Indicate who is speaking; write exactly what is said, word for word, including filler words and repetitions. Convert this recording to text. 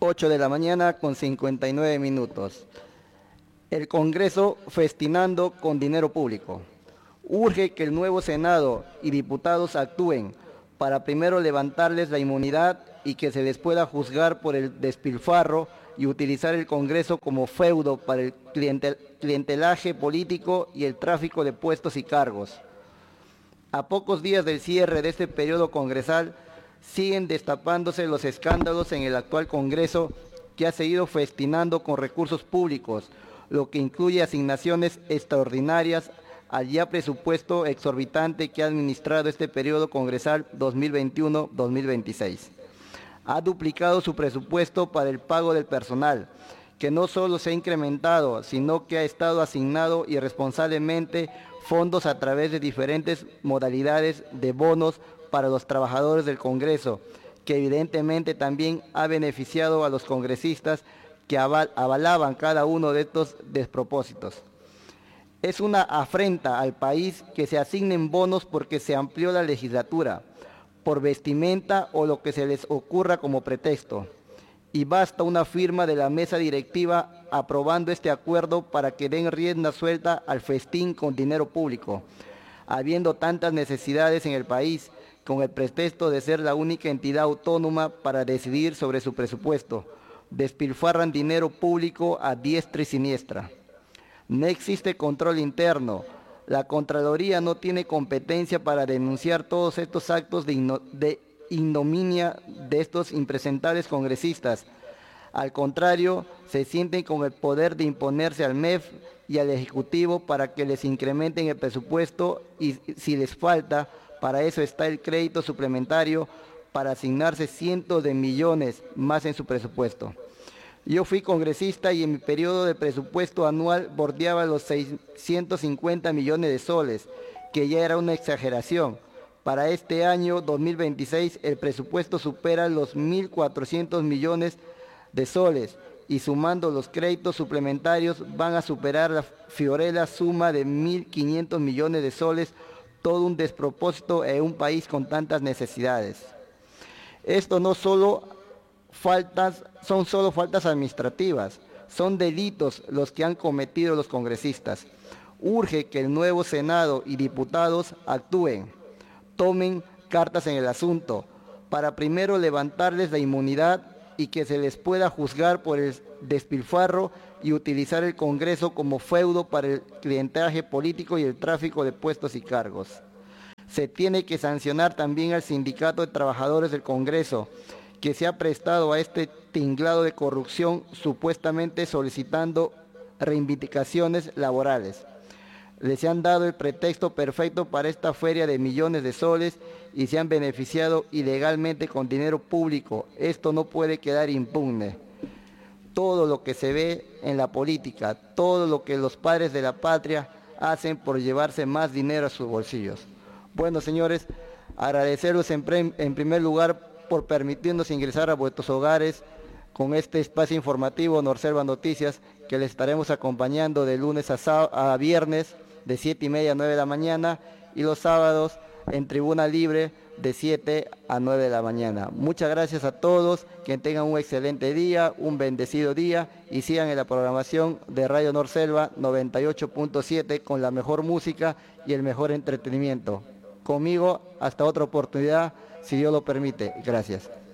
Speaker 1: ocho de la mañana con cincuenta y nueve minutos. El Congreso festinando con dinero público. Urge que el nuevo Senado y diputados actúen para primero levantarles la inmunidad y que se les pueda juzgar por el despilfarro y utilizar el Congreso como feudo para el clientel, clientelaje político y el tráfico de puestos y cargos. A pocos días del cierre de este periodo congresal, siguen destapándose los escándalos en el actual Congreso, que ha seguido festinando con recursos públicos, lo que incluye asignaciones extraordinarias al ya presupuesto exorbitante que ha administrado este periodo congresal dos mil veintiuno dos mil veintiséis. Ha duplicado su presupuesto para el pago del personal, que no solo se ha incrementado, sino que ha estado asignado irresponsablemente fondos a través de diferentes modalidades de bonos para los trabajadores del Congreso, que evidentemente también ha beneficiado a los congresistas que aval, avalaban cada uno de estos despropósitos. Es una afrenta al país que se asignen bonos porque se amplió la legislatura, por vestimenta o lo que se les ocurra como pretexto. Y basta una firma de la mesa directiva aprobando este acuerdo para que den rienda suelta al festín con dinero público, habiendo tantas necesidades en el país, con el pretexto de ser la única entidad autónoma para decidir sobre su presupuesto. Despilfarran dinero público a diestra y siniestra. No existe control interno. La Contraloría no tiene competencia para denunciar todos estos actos de, igno de ignominia de estos impresentables congresistas. Al contrario, se sienten con el poder de imponerse al M E F y al Ejecutivo para que les incrementen el presupuesto y, si les falta, para eso está el crédito suplementario para asignarse cientos de millones más en su presupuesto. Yo fui congresista y en mi periodo de presupuesto anual bordeaba los seiscientos cincuenta millones de soles, que ya era una exageración. Para este año dos mil veintiséis el presupuesto supera los mil cuatrocientos millones de soles y sumando los créditos suplementarios van a superar la fiorella suma de mil quinientos millones de soles, todo un despropósito en un país con tantas necesidades. Esto no solo faltas, son solo faltas administrativas, son delitos los que han cometido los congresistas. Urge que el nuevo Senado y diputados actúen, tomen cartas en el asunto, para primero levantarles la inmunidad y que se les pueda juzgar por el despilfarro y utilizar el Congreso como feudo para el clientaje político y el tráfico de puestos y cargos. Se tiene que sancionar también al Sindicato de Trabajadores del Congreso, que se ha prestado a este tinglado de corrupción supuestamente solicitando reivindicaciones laborales. Les han dado el pretexto perfecto para esta feria de millones de soles y se han beneficiado ilegalmente con dinero público. Esto no puede quedar impune. Todo lo que se ve en la política, todo lo que los padres de la patria hacen por llevarse más dinero a sus bolsillos. Bueno, señores, agradecerles en, pre en primer lugar por permitirnos ingresar a vuestros hogares con este espacio informativo Norselva Noticias, que les estaremos acompañando de lunes a, a viernes de siete y media a nueve de la mañana y los sábados en Tribuna Libre de siete a nueve de la mañana. Muchas gracias a todos, que tengan un excelente día, un bendecido día y sigan en la programación de Radio Norselva noventa y ocho punto siete con la mejor música y el mejor entretenimiento. Conmigo, hasta otra oportunidad, si Dios lo permite. Gracias.